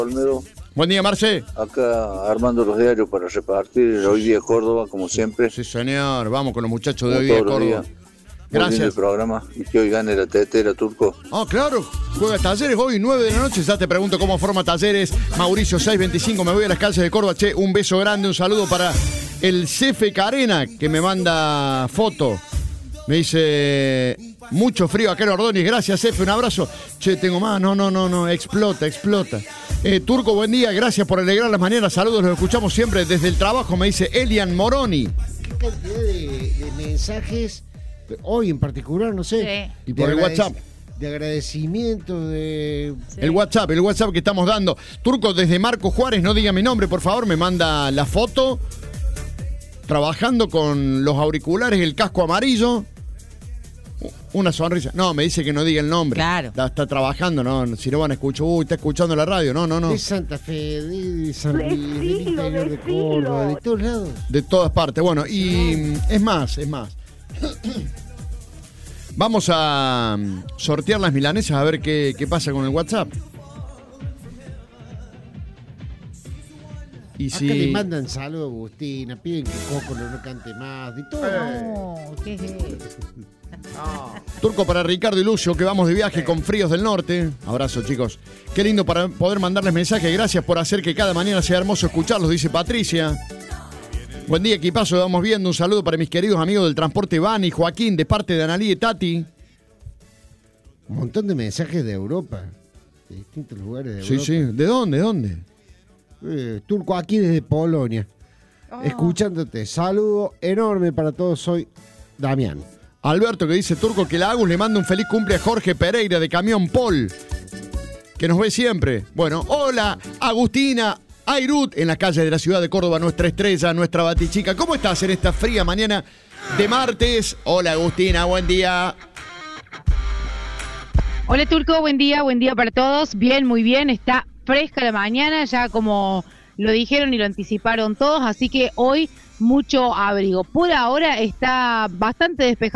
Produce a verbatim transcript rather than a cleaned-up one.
Olmedo. Buen día, Marce. Acá armando los diarios para repartir hoy día Córdoba, como siempre. Sí, señor. Vamos con los muchachos Como de hoy día todos los Córdoba. días. Muy Gracias. lindo el programa y que hoy gane la tetera, Turco. Ah, claro. Juega Talleres hoy, nueve de la noche. Ya te pregunto cómo forma Talleres. Mauricio seiscientos veinticinco. Me voy a las calles de Córdoba. Che, un beso grande, un saludo para el Cefe Carena, que me manda foto. Me dice, mucho frío acá en Ordóñez. Gracias, Cefe, un abrazo. Che, tengo más. No, no, no, no. Explota, explota. Eh, Turco, buen día. Gracias por alegrar las mañanas. Saludos, los escuchamos siempre desde el trabajo. Me dice Elian Moroni. Qué cantidad de, de mensajes, hoy en particular, no sé. Sí. Y por el WhatsApp. De agradecimiento, de... Sí. El WhatsApp, el WhatsApp que estamos dando. Turco, desde Marco Juárez, no diga mi nombre, por favor, me manda la foto. Trabajando con los auriculares, el casco amarillo. Una sonrisa. No, me dice que no diga el nombre. Claro. Está, está trabajando, no. Si no van a escuchar, uy, está escuchando la radio. No, no, no. De Santa Fe, de San Luis, del interior de Córdoba, de todos lados. De todas partes. Bueno, y es más, es más. Vamos a sortear las milanesas a ver qué, qué pasa con el WhatsApp. Y Acá si... le mandan saludos a Agustina, piden que Coco no cante más, de todo. No, ¿qué es eso? No. Turco para Ricardo y Lucio, que vamos de viaje con fríos del norte. Abrazo, chicos. Qué lindo para poder mandarles mensajes. Gracias por hacer que cada mañana sea hermoso escucharlos, dice Patricia. Buen día, equipazo, vamos viendo. Un saludo para mis queridos amigos del transporte Van y Joaquín, de parte de Analí y Tati. Un montón de mensajes de Europa, de distintos lugares de Sí, Europa. sí. ¿De dónde? ¿De dónde? Eh, Turco, aquí desde Polonia. Oh. Escuchándote. Saludo enorme para todos. Soy Damián. Alberto, que dice Turco que la Agus le manda un feliz cumple a Jorge Pereira de Camión Paul, que nos ve siempre. Bueno, hola, Agustina Airut, en la calle de la ciudad de Córdoba, nuestra estrella, nuestra batichica. ¿Cómo estás en esta fría mañana de martes? Hola, Agustina, buen día. Hola, Turco, buen día, buen día para todos. Bien, muy bien, está fresca la mañana, ya como lo dijeron y lo anticiparon todos, así que hoy mucho abrigo. Por ahora está bastante despejado.